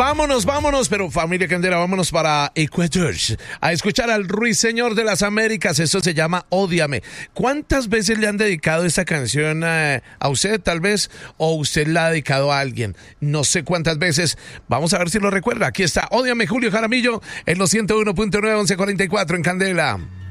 Vámonos, pero familia Candela, vámonos para Ecuador a escuchar al Ruiseñor de las Américas. Esto se llama Ódiame. ¿Cuántas veces le han dedicado esta canción a usted, tal vez? ¿O usted la ha dedicado a alguien? No sé cuántas veces. Vamos a ver si lo recuerda. Aquí está Ódiame, Julio Jaramillo, en los 101.9, 1144 en Candela.